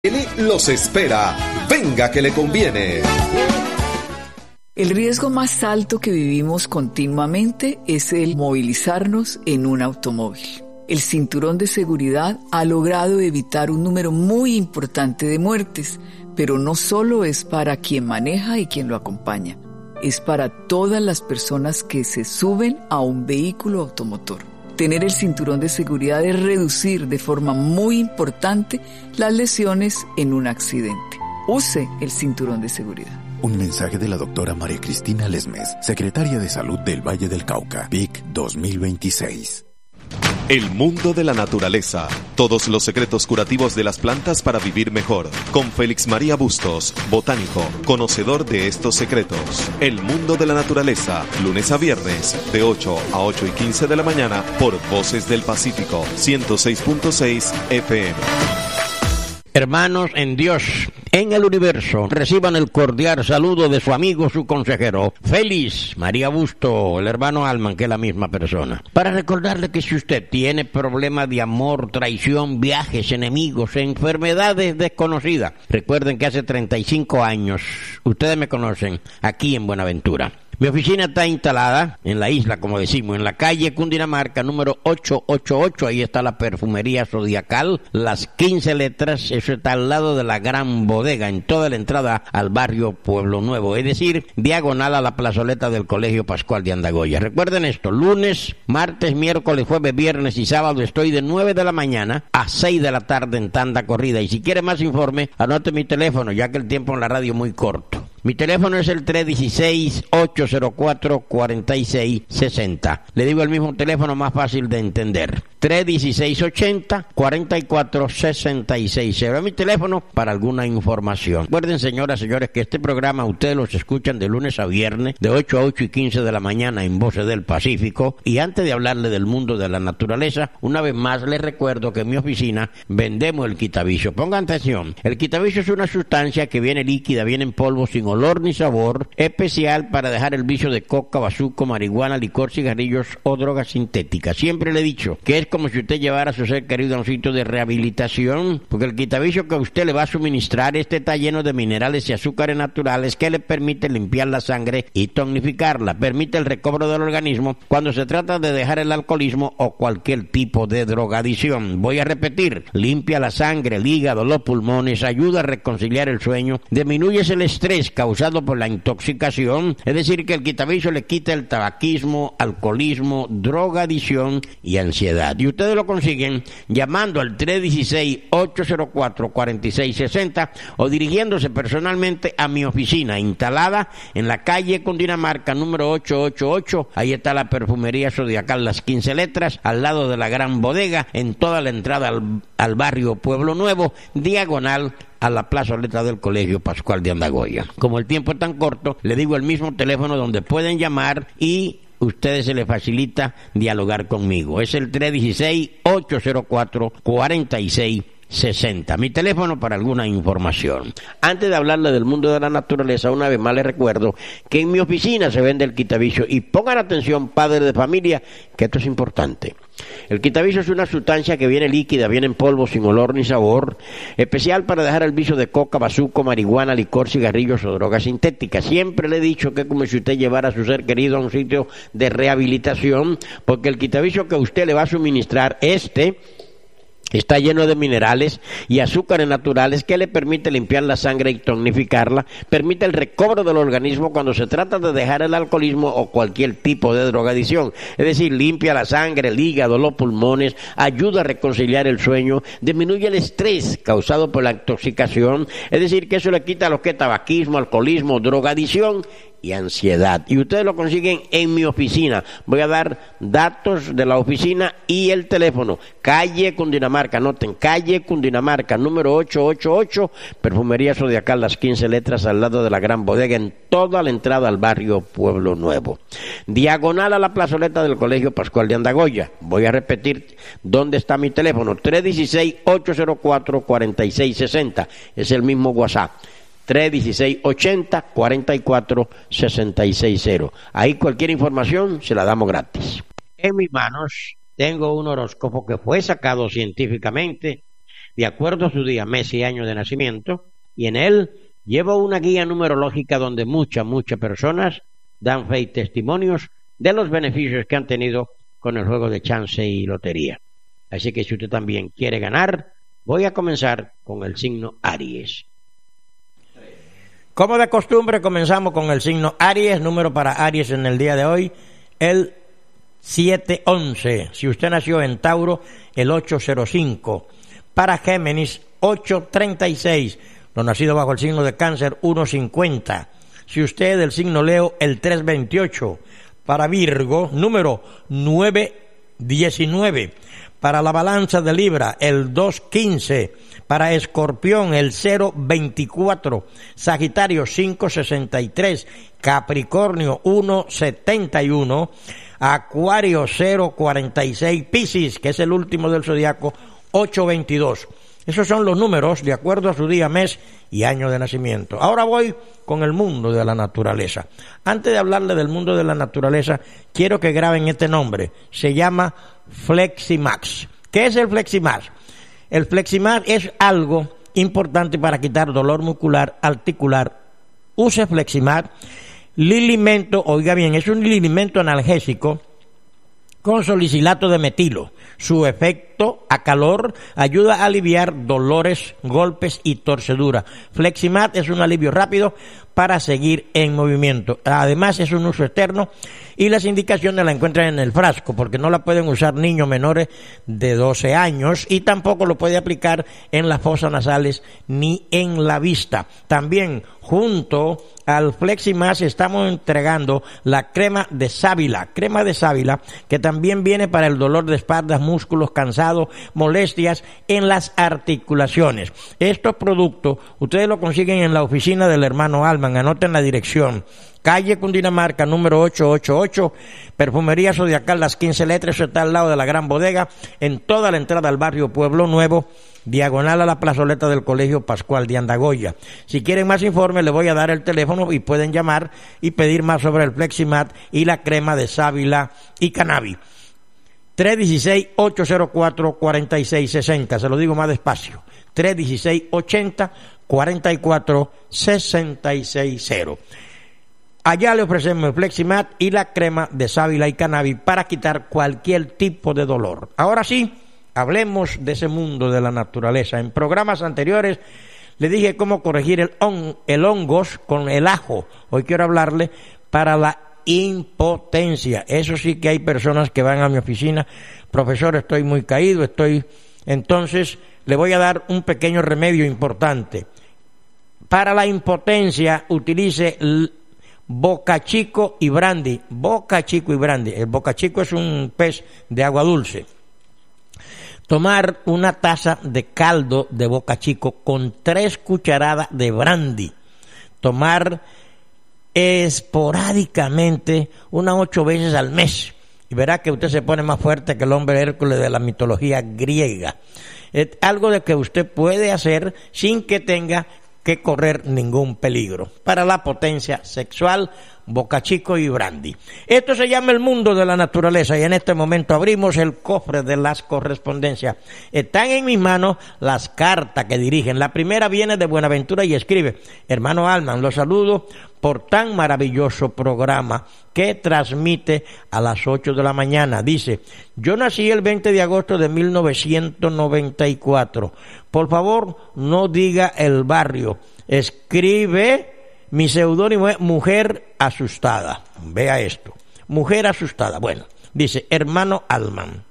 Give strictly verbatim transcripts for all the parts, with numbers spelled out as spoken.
Él los espera. Venga que le conviene. El riesgo más alto que vivimos continuamente es el movilizarnos en un automóvil. El cinturón de seguridad ha logrado evitar un número muy importante de muertes, pero no solo es para quien maneja y quien lo acompaña, es para todas las personas que se suben a un vehículo automotor. Tener el cinturón de seguridad es reducir de forma muy importante las lesiones en un accidente. Use el cinturón de seguridad. Un mensaje de la doctora María Cristina Lesmes, secretaria de Salud del Valle del Cauca, V I C dos mil veintiséis. El mundo de la naturaleza. Todos los secretos curativos de las plantas para vivir mejor. Con Félix María Bustos, botánico, conocedor de estos secretos. El mundo de la naturaleza. Lunes a viernes, de ocho a ocho y quince de la mañana, por Voces del Pacífico, ciento seis punto seis F M. Hermanos en Dios, en el universo, reciban el cordial saludo de su amigo, su consejero, Félix María Busto, el hermano Alman, que es la misma persona. Para recordarle que si usted tiene problemas de amor, traición, viajes, enemigos, enfermedades desconocidas, recuerden que hace treinta y cinco años, ustedes me conocen, aquí en Buenaventura. Mi oficina está instalada en la isla, como decimos, en la calle Cundinamarca, número ochocientos ochenta y ocho. Ahí está la perfumería Zodiacal, las quince letras. Eso está al lado de la gran bodega, en toda la entrada al barrio Pueblo Nuevo. Es decir, diagonal a la plazoleta del Colegio Pascual de Andagoya. Recuerden esto, lunes, martes, miércoles, jueves, viernes y sábado estoy de nueve de la mañana a seis de la tarde en tanda corrida. Y si quiere más informe, anote mi teléfono, ya que el tiempo en la radio es muy corto. Mi teléfono es el tres uno seis, ocho cero cuatro, cuatro seis seis cero. Le digo el mismo teléfono más fácil de entender. tres uno seis, ochenta, cuarenta y cuatro, sesenta y seis cero. Es mi teléfono para alguna información. Recuerden, señoras y señores, que este programa ustedes los escuchan de lunes a viernes, de ocho a ocho y quince de la mañana en Voces del Pacífico. Y antes de hablarle del mundo de la naturaleza, una vez más les recuerdo que en mi oficina vendemos el quitavicio. Pongan atención. El quitavicio es una sustancia que viene líquida, viene en polvo sin olor ni sabor, especial para dejar el vicio de coca, bazuco, marihuana, licor, cigarrillos o drogas sintéticas. Siempre le he dicho que es como si usted llevara a su ser querido a un sitio de rehabilitación, porque el quitavicio que usted le va a suministrar, este está lleno de minerales y azúcares naturales que le permite limpiar la sangre y tonificarla, permite el recobro del organismo cuando se trata de dejar el alcoholismo o cualquier tipo de drogadicción. Voy a repetir, limpia la sangre, el hígado, los pulmones, ayuda a reconciliar el sueño, disminuye el estrés causado por la intoxicación, es decir, que el quitavicio le quita el tabaquismo, alcoholismo, drogadicción y ansiedad. Y ustedes lo consiguen llamando al tres uno seis, ocho cero cuatro, cuatro seis seis cero o dirigiéndose personalmente a mi oficina instalada en la calle Cundinamarca número ochocientos ochenta y ocho. Ahí está la perfumería Zodiacal, las quince letras, al lado de la gran bodega, en toda la entrada al, al barrio Pueblo Nuevo, diagonal a la plazoleta del Colegio Pascual de Andagoya. Como el tiempo es tan corto, le digo el mismo teléfono donde pueden llamar y ustedes se les facilita dialogar conmigo. Es el tres uno seis, ocho cero cuatro, cuatro seis sesenta. Mi teléfono para alguna información. Antes de hablarle del mundo de la naturaleza, una vez más les recuerdo que en mi oficina se vende el quitavicio. Y pongan atención, padres de familia, que esto es importante. El quitavicio es una sustancia que viene líquida, viene en polvo sin olor ni sabor, especial para dejar el vicio de coca, bazuco, marihuana, licor, cigarrillos o drogas sintéticas. Siempre le he dicho que es como si usted llevara a su ser querido a un sitio de rehabilitación, porque el quitavicio que usted le va a suministrar, este está lleno de minerales y azúcares naturales que le permite limpiar la sangre y tonificarla, permite el recobro del organismo cuando se trata de dejar el alcoholismo o cualquier tipo de drogadicción. Es decir, limpia la sangre, el hígado, los pulmones, ayuda a reconciliar el sueño, disminuye el estrés causado por la intoxicación. Es decir, que eso le quita lo que es tabaquismo, alcoholismo, drogadicción y ansiedad. Y ustedes lo consiguen en mi oficina. Voy a dar datos de la oficina y el teléfono. Calle Cundinamarca, anoten, calle Cundinamarca, número ochocientos ochenta y ocho, perfumería Zodiacal, las quince letras, al lado de la gran bodega, en toda la entrada al barrio Pueblo Nuevo. Diagonal a la plazoleta del Colegio Pascual de Andagoya. Voy a repetir dónde está mi teléfono. tres uno seis, ocho cero cuatro, cuatro seis seis cero. Es el mismo WhatsApp. tres uno seis, ochenta, cuarenta y cuatro, sesenta y seis cero. Ahí cualquier información se la damos gratis. En mis manos tengo un horóscopo que fue sacado científicamente de acuerdo a su día, mes y año de nacimiento, y en él llevo una guía numerológica donde muchas, muchas personas dan fe y testimonios de los beneficios que han tenido con el juego de chance y lotería. Así que si usted también quiere ganar, voy a comenzar con el signo Aries. Como de costumbre, comenzamos con el signo Aries, número para Aries en el día de hoy, el siete once. Si usted nació en Tauro, el ocho cero cinco. Para Géminis, ocho treinta y seis. Los nacidos bajo el signo de Cáncer, uno cincuenta. Si usted es del signo Leo, el tres veintiocho. Para Virgo, número nueve diecinueve. Para la balanza de Libra, el dos quince. Para Escorpión, el cero veinticuatro. Sagitario, cinco sesenta y tres. Capricornio, uno setenta y uno. Acuario, cero cuarenta y seis. Piscis, que es el último del zodiaco, ocho veintidós. Esos son los números de acuerdo a su día, mes y año de nacimiento. Ahora voy con el mundo de la naturaleza. Antes de hablarle del mundo de la naturaleza, quiero que graben este nombre. Se llama Fleximax. ¿Qué es el Fleximax? El Fleximax es algo importante para quitar dolor muscular, articular. Use Fleximax. Lilimento, oiga bien, es un lilimento analgésico con salicilato de metilo. Su efecto a calor ayuda a aliviar dolores, golpes y torceduras. Fleximat es un alivio rápido para seguir en movimiento. Además es un uso externo y las indicaciones la encuentran en el frasco, porque no la pueden usar niños menores de doce años y tampoco lo puede aplicar en las fosas nasales ni en la vista. También junto al Fleximax estamos entregando la crema de sábila, crema de sábila que también viene para el dolor de espaldas, músculos cansados, molestias en las articulaciones. Estos productos ustedes los consiguen en la oficina del hermano Alman. Anoten la dirección: calle Cundinamarca, número ochocientos ochenta y ocho, Perfumería Zodiacal Las quince Letras. Eso está al lado de la Gran Bodega, en toda la entrada al barrio Pueblo Nuevo, diagonal a la plazoleta del Colegio Pascual de Andagoya. Si quieren más informes, les voy a dar el teléfono y pueden llamar y pedir más sobre el Fleximat y la crema de sábila y cannabis. tres uno seis, ocho cero cuatro, cuatro seis seis cero. Se lo digo más despacio. tres uno seis, ochenta, cuarenta y cuatro, sesenta y seis cero. Allá le ofrecemos el Fleximat y la crema de sábila y cannabis para quitar cualquier tipo de dolor. Ahora sí, hablemos de ese mundo de la naturaleza. En programas anteriores le dije cómo corregir el, on, el hongos con el ajo. Hoy quiero hablarle para la impotencia. Eso sí que hay personas que van a mi oficina: profesor, estoy muy caído, estoy... Entonces le voy a dar un pequeño remedio importante. Para la impotencia, utilice el Boca Chico y brandy. Boca Chico y brandy. El Boca Chico es un pez de agua dulce. Tomar una taza de caldo de Boca Chico con tres cucharadas de brandy. Tomar esporádicamente unas ocho veces al mes. Y verá que usted se pone más fuerte que el hombre Hércules de la mitología griega. Es algo de que usted puede hacer sin que tenga que correr ningún peligro. Para la potencia sexual, Boca Chico y brandy. Esto se llama el mundo de la naturaleza y en este momento abrimos el cofre de las correspondencias. Están en mis manos las cartas que dirigen. La primera viene de Buenaventura y escribe: hermano Alman, los saludo por tan maravilloso programa que transmite a las ocho de la mañana. Dice: yo nací el veinte de agosto de mil novecientos noventa y cuatro. Por favor, no diga el barrio. Escribe, mi seudónimo es Mujer Asustada. Vea esto. Mujer Asustada. Bueno, dice: hermano Alman,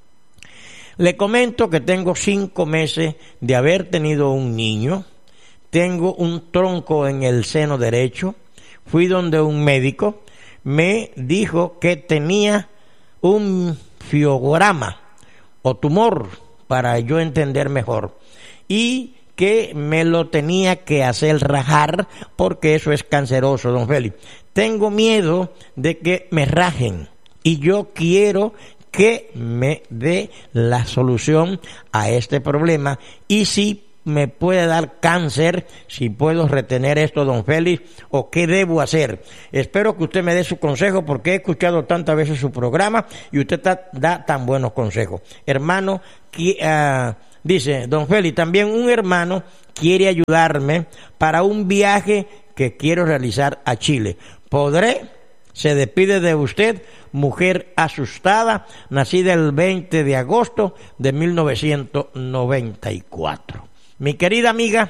le comento que tengo cinco meses de haber tenido un niño. Tengo un tronco en el seno derecho. Fui donde un médico. Me dijo que tenía un fibroma o tumor, para yo entender mejor, y que me lo tenía que hacer rajar porque eso es canceroso, don Félix. Tengo miedo de que me rajen y yo quiero que me dé la solución a este problema y si me puede dar cáncer, si puedo retener esto, don Félix, o qué debo hacer. Espero que usted me dé su consejo porque he escuchado tantas veces su programa y usted ta, da tan buenos consejos. Hermano, que, uh, Dice, don Félix, también un hermano quiere ayudarme para un viaje que quiero realizar a Chile. ¿Podré? Se despide de usted, mujer asustada, nacida el veinte de agosto de mil novecientos noventa y cuatro. Mi querida amiga,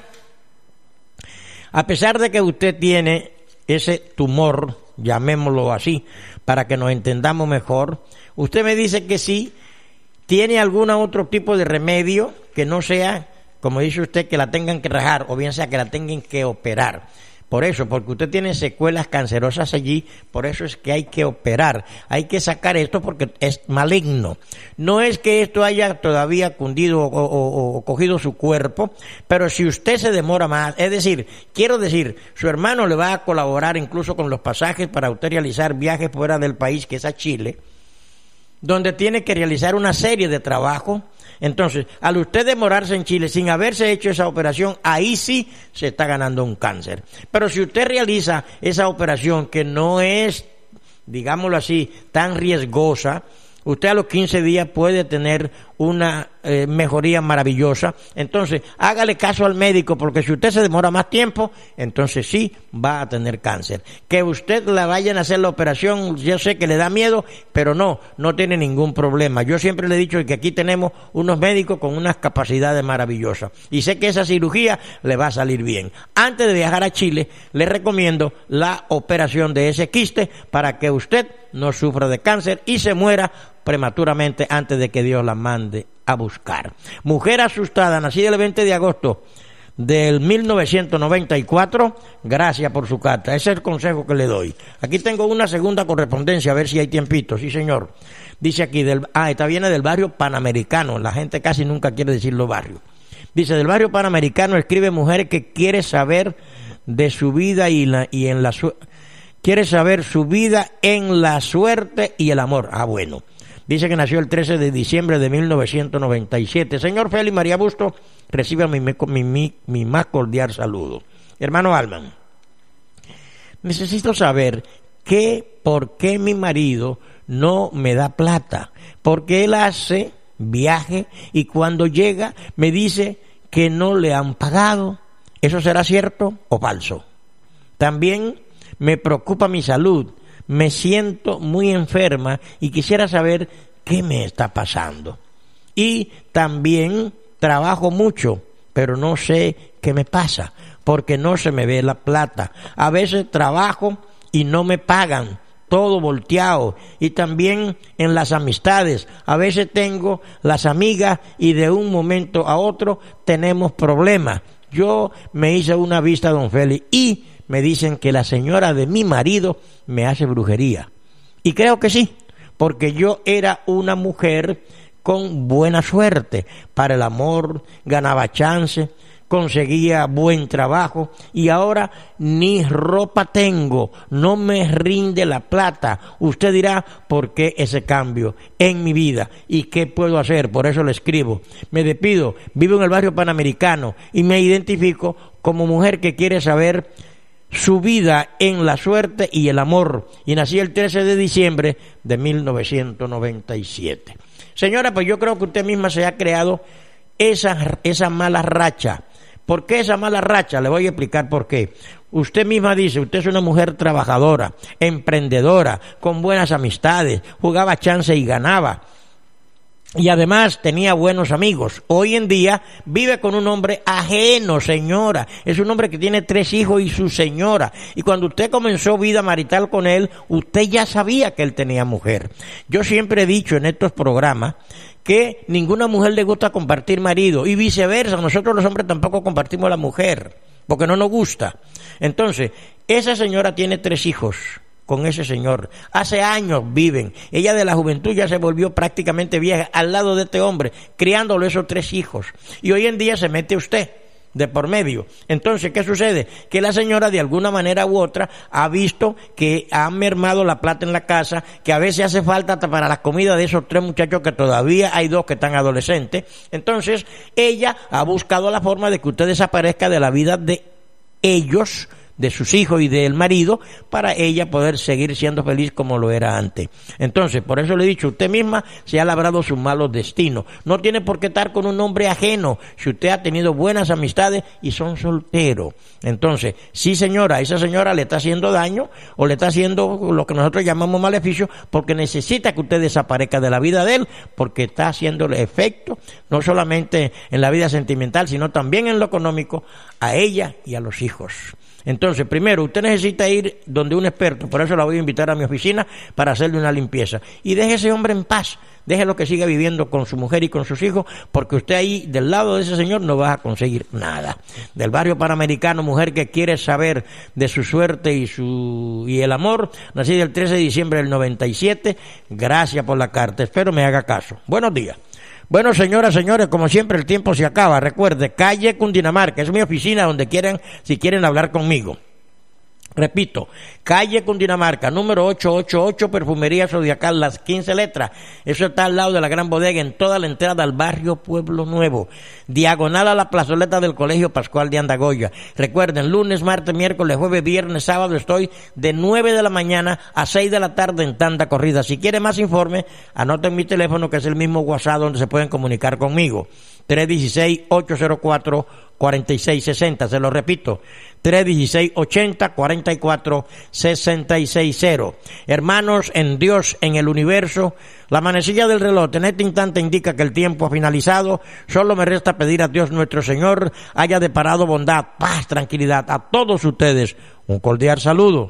a pesar de que usted tiene ese tumor, llamémoslo así, para que nos entendamos mejor, usted me dice que sí, tiene algún otro tipo de remedio que no sea, como dice usted, que la tengan que rajar, o bien sea que la tengan que operar. Por eso, porque usted tiene secuelas cancerosas allí, por eso es que hay que operar, hay que sacar esto porque es maligno. No es que esto haya todavía cundido o, o, o cogido su cuerpo, pero si usted se demora más, es decir, quiero decir, su hermano le va a colaborar incluso con los pasajes para usted realizar viajes fuera del país, que es a Chile, donde tiene que realizar una serie de trabajos. Entonces, al usted demorarse en Chile sin haberse hecho esa operación, ahí sí se está ganando un cáncer. Pero si usted realiza esa operación que no es, digámoslo así, tan riesgosa, usted a los quince días puede tener una eh, mejoría maravillosa. Entonces, hágale caso al médico, porque si usted se demora más tiempo, entonces sí va a tener cáncer. Que usted la vayan a hacer la operación, yo sé que le da miedo, pero no, no tiene ningún problema. Yo siempre le he dicho que aquí tenemos unos médicos con unas capacidades maravillosas, y sé que esa cirugía le va a salir bien. Antes de viajar a Chile, le recomiendo la operación de ese quiste para que usted no sufra de cáncer y se muera prematuramente antes de que Dios la mande a buscar. Mujer asustada, nacida el veinte de agosto del mil novecientos noventa y cuatro, gracias por su carta. Ese es el consejo que le doy. Aquí tengo una segunda correspondencia, a ver si hay tiempito. Sí, señor. Dice aquí, del, ah, esta viene del barrio Panamericano. La gente casi nunca quiere decir los barrios. Dice, del barrio Panamericano escribe mujer que quiere saber de su vida y, la, y en la suerte. Quiere saber su vida en la suerte y el amor. Ah, bueno. Dice que nació el trece de diciembre de mil novecientos noventa y siete. Señor Félix María Busto, reciba mi, mi, mi, mi más cordial saludo. Hermano Alman, necesito saber que, por qué mi marido no me da plata. Porque él hace viaje y cuando llega me dice que no le han pagado. ¿Eso será cierto o falso? También me preocupa mi salud. Me siento muy enferma y quisiera saber qué me está pasando. Y también trabajo mucho, pero no sé qué me pasa, porque no se me ve la plata. A veces trabajo y no me pagan, todo volteado. Y también en las amistades, a veces tengo las amigas y de un momento a otro tenemos problemas. Yo me hice una vista, don Félix, y me dicen que la señora de mi marido me hace brujería. Y creo que sí, porque yo era una mujer con buena suerte para el amor, ganaba chance, conseguía buen trabajo y ahora ni ropa tengo, no me rinde la plata. Usted dirá, ¿por qué ese cambio en mi vida? ¿Y qué puedo hacer? Por eso le escribo. Me despido, vivo en el barrio Panamericano y me identifico como mujer que quiere saber su vida en la suerte y el amor, y nací el trece de diciembre de mil novecientos noventa y siete. Señora, pues yo creo que usted misma se ha creado esa, esa mala racha. ¿Por qué esa mala racha? Le voy a explicar por qué. Usted misma dice, usted es una mujer trabajadora, emprendedora, con buenas amistades, jugaba chance y ganaba. Y además tenía buenos amigos. Hoy en día vive con un hombre ajeno, señora. Es un hombre que tiene tres hijos y su señora. Y cuando usted comenzó vida marital con él, usted ya sabía que él tenía mujer. Yo siempre he dicho en estos programas que ninguna mujer le gusta compartir marido. Y viceversa, nosotros los hombres tampoco compartimos la mujer, porque no nos gusta. Entonces, esa señora tiene tres hijos con ese señor. Hace años viven. Ella de la juventud ya se volvió prácticamente vieja al lado de este hombre, criándolo esos tres hijos. Y hoy en día se mete usted de por medio. Entonces, ¿qué sucede? Que la señora de alguna manera u otra ha visto que ha mermado la plata en la casa, que a veces hace falta hasta para la comida de esos tres muchachos, que todavía hay dos que están adolescentes. Entonces, ella ha buscado la forma de que usted desaparezca de la vida de ellos, de sus hijos y del marido para ella poder seguir siendo feliz como lo era antes. Entonces, por eso le he dicho, usted misma se ha labrado sus malos destinos. No tiene por qué estar con un hombre ajeno si usted ha tenido buenas amistades y son solteros. Entonces, sí señora, esa señora le está haciendo daño o le está haciendo lo que nosotros llamamos maleficio porque necesita que usted desaparezca de la vida de él porque está haciéndole efecto no solamente en la vida sentimental sino también en lo económico a ella y a los hijos. Entonces, primero, usted necesita ir donde un experto, por eso la voy a invitar a mi oficina para hacerle una limpieza. Y deje a ese hombre en paz, déjelo que siga viviendo con su mujer y con sus hijos, porque usted ahí, del lado de ese señor, no va a conseguir nada. Del barrio Panamericano, mujer que quiere saber de su suerte y su y el amor, nacida el trece de diciembre del noventa y siete, gracias por la carta, espero me haga caso. Buenos días. Bueno, señoras, señores, como siempre el tiempo se acaba. Recuerde, calle Cundinamarca, es mi oficina donde quieran, si quieren hablar conmigo. Repito, calle Cundinamarca, número ochocientos ochenta y ocho, Perfumería Zodiacal, las quince letras. Eso está al lado de la Gran Bodega, en toda la entrada al barrio Pueblo Nuevo. Diagonal a la plazoleta del Colegio Pascual de Andagoya. Recuerden, lunes, martes, miércoles, jueves, viernes, sábado estoy de nueve de la mañana a seis de la tarde en tanda corrida. Si quiere más informe, anoten mi teléfono que es el mismo WhatsApp donde se pueden comunicar conmigo. tres uno seis, ocho cero cuatro, cuatro seis seis cero, se lo repito, tres uno seis, ochenta, cuarenta y cuatro, sesenta y seis cero. Hermanos en Dios, en el universo, la manecilla del reloj en este instante indica que el tiempo ha finalizado. Solo me resta pedir a Dios nuestro Señor haya deparado bondad, paz, tranquilidad a todos ustedes. Un cordial saludo.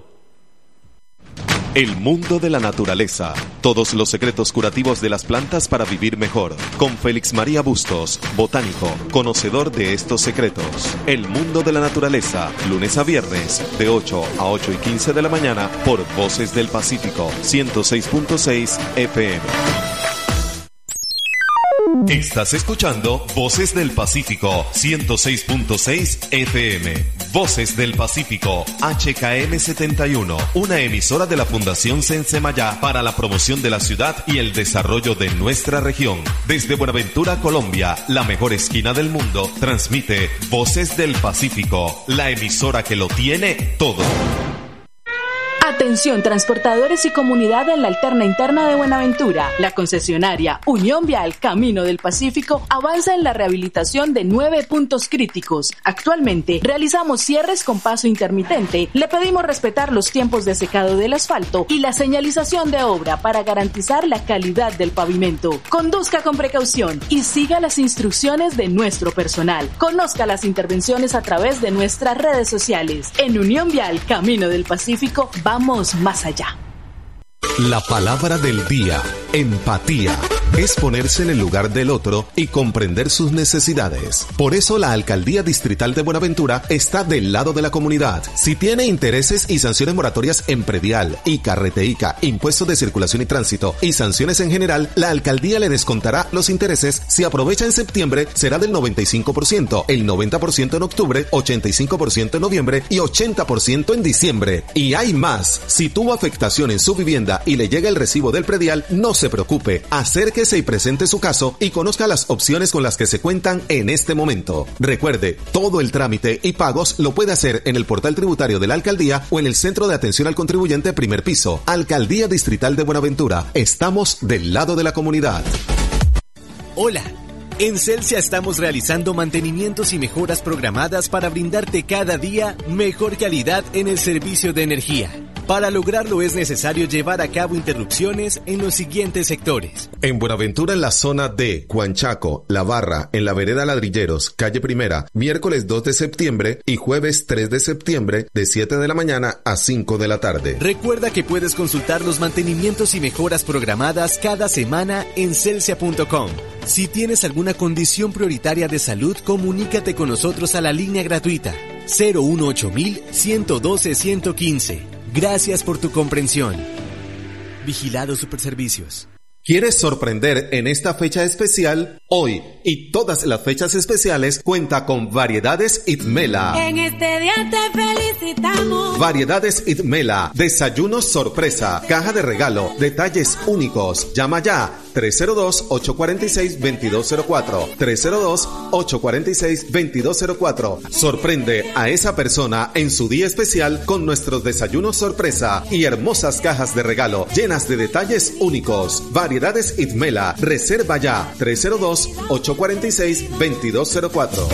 El mundo de la naturaleza. Todos los secretos curativos de las plantas para vivir mejor. Con Félix María Bustos, botánico, conocedor de estos secretos. El mundo de la naturaleza. Lunes a viernes, de ocho a ocho y quince de la mañana, por Voces del Pacífico, ciento seis punto seis F M. Estás escuchando Voces del Pacífico, ciento seis punto seis F M. Voces del Pacífico, H K M setenta y uno, una emisora de la Fundación Sensemayá para la promoción de la ciudad y el desarrollo de nuestra región. Desde Buenaventura, Colombia, la mejor esquina del mundo, transmite Voces del Pacífico, la emisora que lo tiene todo. Atención transportadores y comunidad en la alterna interna de Buenaventura. La concesionaria Unión Vial Camino del Pacífico avanza en la rehabilitación de nueve puntos críticos. Actualmente realizamos cierres con paso intermitente. Le pedimos respetar los tiempos de secado del asfalto y la señalización de obra para garantizar la calidad del pavimento. Conduzca con precaución y siga las instrucciones de nuestro personal. Conozca las intervenciones a través de nuestras redes sociales. En Unión Vial Camino del Pacífico vamos más allá. La palabra del día, empatía, es ponerse en el lugar del otro y comprender sus necesidades. Por eso la Alcaldía Distrital de Buenaventura está del lado de la comunidad. Si tiene intereses y sanciones moratorias en predial, I C A, Reteica, impuestos de circulación y tránsito y sanciones en general, la Alcaldía le descontará los intereses. Si aprovecha en septiembre, será del noventa y cinco por ciento, el noventa por ciento en octubre, ochenta y cinco por ciento en noviembre y ochenta por ciento en diciembre. Y hay más. Si tuvo afectación en su vivienda y le llega el recibo del predial, no se preocupe. Acérquese y presente su caso y conozca las opciones con las que se cuentan en este momento. Recuerde, todo el trámite y pagos lo puede hacer en el portal tributario de la Alcaldía o en el Centro de Atención al Contribuyente primer piso. Alcaldía Distrital de Buenaventura. Estamos del lado de la comunidad. Hola. En Celsia estamos realizando mantenimientos y mejoras programadas para brindarte cada día mejor calidad en el servicio de energía. Para lograrlo es necesario llevar a cabo interrupciones en los siguientes sectores. En Buenaventura, en la zona de Cuanchaco, La Barra, en la vereda Ladrilleros, calle Primera, miércoles dos de septiembre y jueves tres de septiembre, de siete de la mañana a cinco de la tarde. Recuerda que puedes consultar los mantenimientos y mejoras programadas cada semana en celsia punto com. Si tienes alguna condición prioritaria de salud, comunícate con nosotros a la línea gratuita cero uno ocho mil, ciento doce, ciento quince. Gracias por tu comprensión. Vigilado Superservicios. ¿Quieres sorprender en esta fecha especial? Hoy y todas las fechas especiales cuenta con Variedades Itmela. En este día te felicitamos. Variedades Itmela, desayunos sorpresa, caja de regalo, detalles únicos. Llama ya tres cero dos, ocho cuatro seis, dos dos cero cuatro, tres cero dos, ocho cuatro seis, dos dos cero cuatro. Sorprende a esa persona en su día especial con nuestros desayunos sorpresa y hermosas cajas de regalo llenas de detalles únicos. Variedades Itmela, reserva ya tres cero dos, ocho cuatro seis, dos dos cero cuatro.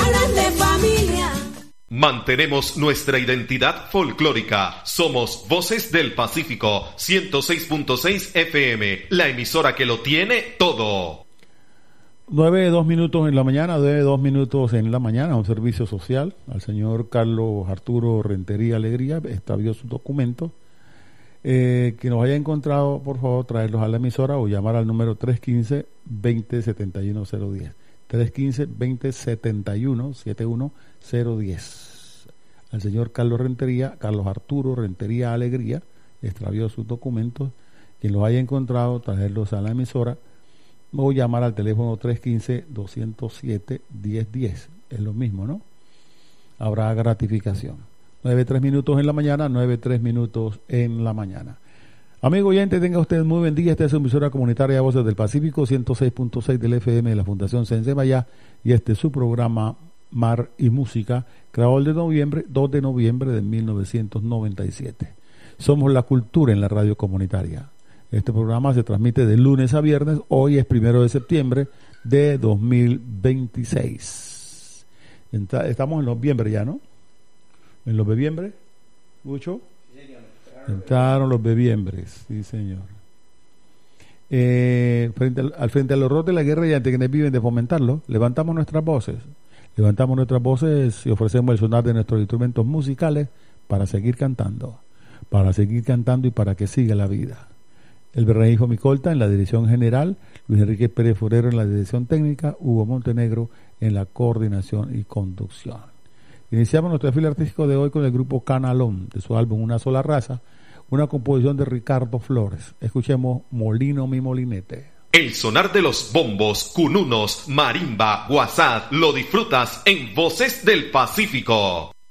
Mantenemos nuestra identidad folclórica. Somos Voces del Pacífico, ciento seis punto seis F M, la emisora que lo tiene todo. Nueve, dos minutos en la mañana, nueve, dos minutos en la mañana, un servicio social al señor Carlos Arturo Rentería Alegría, extravió su documento. Eh, que nos haya encontrado, por favor, traerlos a la emisora o llamar al número tres uno cinco, dos cero siete uno cero uno cero. tres uno cinco, dos cero siete uno siete uno cero uno cero. Al señor Carlos Rentería, Carlos Arturo Rentería Alegría, extravió sus documentos. Quien los haya encontrado, traerlos a la emisora o llamar al teléfono tres uno cinco, dos cero siete, uno cero uno cero. Es lo mismo, ¿no? Habrá gratificación. nueve, tres minutos en la mañana, nueve, tres minutos en la mañana. Amigo oyente, tenga usted muy buen día. Esta es su emisora comunitaria Voces del Pacífico, ciento seis punto seis del F M de la Fundación Sensemayá, y este es su programa Mar y Música, creado el de noviembre, dos de noviembre de mil novecientos noventa y siete. Somos la cultura en la radio comunitaria. Este programa se transmite de lunes a viernes. Hoy es primero de septiembre de dos mil veintiséis. Estamos en noviembre ya, ¿no? ¿En los bebiembres? ¿Mucho? Entraron los bebiembres, sí señor. Eh, frente al, al frente al horror de la guerra y ante quienes viven de fomentarlo, levantamos nuestras voces. Levantamos nuestras voces y ofrecemos el sonar de nuestros instrumentos musicales para seguir cantando. Para seguir cantando y para que siga la vida. El Berrejijo Micolta en la dirección general, Luis Enrique Pérez Forero en la dirección técnica, Hugo Montenegro en la coordinación y conducción. Iniciamos nuestro desfile artístico de hoy con el grupo Canalón, de su álbum Una Sola Raza, una composición de Ricardo Flores. Escuchemos Molino mi molinete. El sonar de los bombos, cununos, marimba, guasad, lo disfrutas en Voces del Pacífico.